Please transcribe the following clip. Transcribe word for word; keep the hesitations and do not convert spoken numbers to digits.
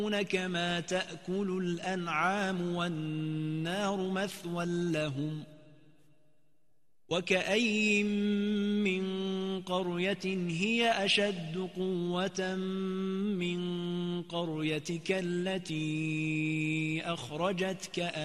كما تأكل الأنعام والنار مثوى لهم وكأي من قرية هي أشد قوة من قريتك التي أخرجتك